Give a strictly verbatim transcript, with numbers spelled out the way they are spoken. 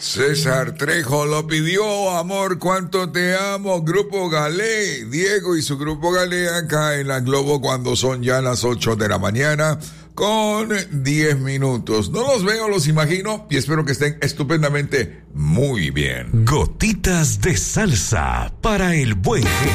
César Trejo lo pidió, amor, cuánto te amo, Grupo Galé, Diego y su Grupo Galé acá en la Globo cuando son ya las ocho de la mañana con diez minutos. No los veo, los imagino y espero que estén estupendamente muy bien. Gotitas de salsa para el buen